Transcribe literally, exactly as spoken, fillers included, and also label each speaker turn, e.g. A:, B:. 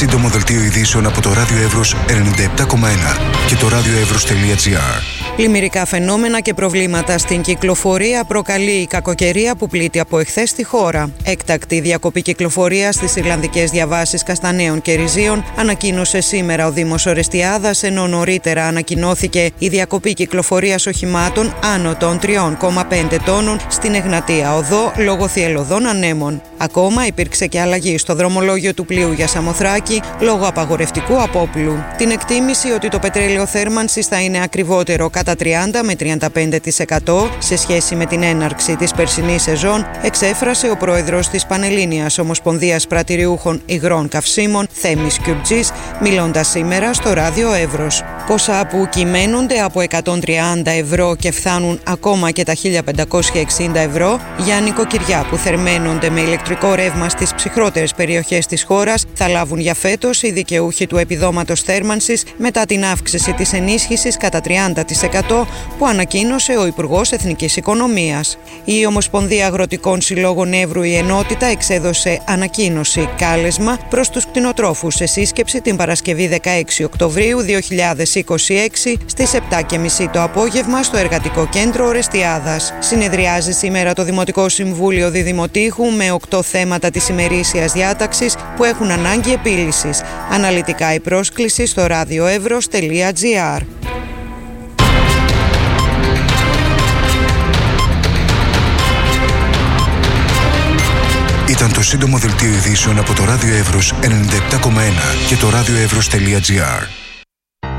A: Σύντομο δελτίο ειδήσεων από το Ράδιο Εύρος ενενήντα επτά κόμμα ένα και το radioevros τελεία gr.
B: Πλημμυρικά φαινόμενα και προβλήματα στην κυκλοφορία προκαλεί η κακοκαιρία που πλήττει από εχθές τη χώρα. Έκτακτη διακοπή κυκλοφορία στις Ιρλανδικές διαβάσεις Καστανέων και Ριζίων ανακοίνωσε σήμερα ο Δήμος Ορεστιάδας, ενώ νωρίτερα ανακοινώθηκε η διακοπή κυκλοφορίας οχημάτων άνω των τρία κόμμα πέντε τόνων στην Εγνατία Οδό λόγω θυελλωδών ανέμων. Ακόμα υπήρξε και αλλαγή στο δρομολόγιο του πλοίου για Σαμοθράκη λόγω απαγορευτικού απόπλου. Την εκτίμηση ότι το πετρέλαιο θέρμανσης θα είναι ακριβότερο κατά τριάντα με τριάντα πέντε τοις εκατό σε σχέση με την έναρξη της περσινής σεζόν εξέφρασε ο πρόεδρος της Πανελλήνιας Ομοσπονδίας Πρατηριούχων Υγρών Καυσίμων, Θέμης Κιουρτζής, μιλώντας σήμερα στο Ράδιο Εύρος. Ποσά που κυμαίνονται από εκατόν τριάντα ευρώ και φτάνουν ακόμα και τα χίλια πεντακόσια εξήντα ευρώ για νοικοκυριά που θερμαίνονται με ηλεκτρικό ρεύμα στις ψυχρότερες περιοχές της χώρας θα λάβουν για φέτος οι δικαιούχοι του επιδόματος θέρμανσης μετά την αύξηση της ενίσχυσης κατά τριάντα τοις εκατό που ανακοίνωσε ο Υπουργός Εθνικής Οικονομίας. Η Ομοσπονδία Αγροτικών Συλλόγων Εύρου η Ενότητα εξέδωσε ανακοίνωση κάλεσμα προς τους κτηνοτρόφους σε σύσκεψη την Παρασκευή δεκαέξι Οκτωβρίου δύο χιλιάδες είκοσι έξι στις επτά και μισή το απόγευμα στο Εργατικό Κέντρο Ορεστιάδας. Συνεδριάζει σήμερα το Δημοτικό Συμβούλιο Διδημοτήχου με οκτώ θέματα της ημερήσιας διάταξης που έχουν ανάγκη επίλυσης. Αναλυτικά η πρόσκληση στο radioevros τελεία gr.
A: Ήταν το σύντομο δελτίο ειδήσεων από το Ράδιο Εύρος ενενήντα επτά κόμμα ένα και το radioevros τελεία gr.